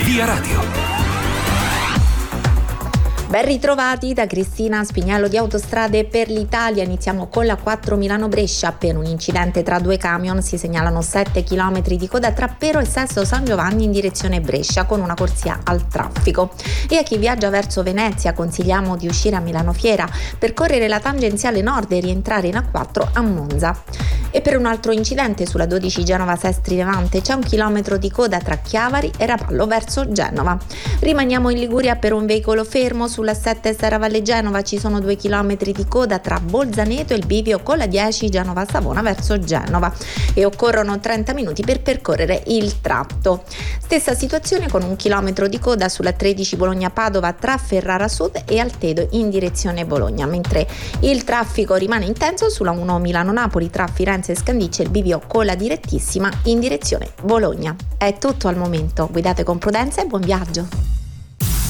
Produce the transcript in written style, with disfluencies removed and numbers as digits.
Via Radio. Ben ritrovati da Cristina Spignello di Autostrade per l'Italia. Iniziamo con la 4 Milano-Brescia. Per un incidente tra due camion si segnalano 7 km di coda tra Pero e Sesto San Giovanni in direzione Brescia, con una corsia al traffico. E a chi viaggia verso Venezia consigliamo di uscire a Milano Fiera, percorrere la tangenziale nord e rientrare in A4 a Monza. E per un altro incidente sulla 12 Genova-Sestri Levante c'è 1 chilometro di coda tra Chiavari e Rapallo verso Genova. Rimaniamo in Liguria per un veicolo fermo sulla 7 Serravalle Genova. Ci sono 2 chilometri di coda tra Bolzaneto e il bivio con la 10 Genova-Savona verso Genova e occorrono 30 minuti per percorrere il tratto. Stessa situazione con 1 chilometro di coda sulla 13 Bologna-Padova tra Ferrara Sud e Altedo in direzione Bologna, mentre il traffico rimane intenso sulla 1 Milano-Napoli tra Firenze e Scandicci e il bivio con la direttissima in direzione Bologna. È tutto al momento, guidate con prudenza e buon viaggio.